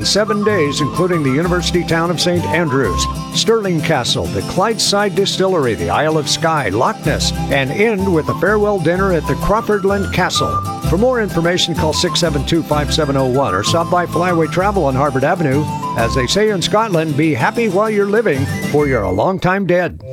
in 7 days, including the University town of St. Andrews, Stirling Castle, the Clydeside Distillery, the Isle of Skye, Loch Ness, and end with a farewell dinner at the Crawfordland Castle. For more information, call 672-5701 or stop by Flyaway Travel on Harvard Avenue. As they say in Scotland, be happy while you're living, for you're a long time dead.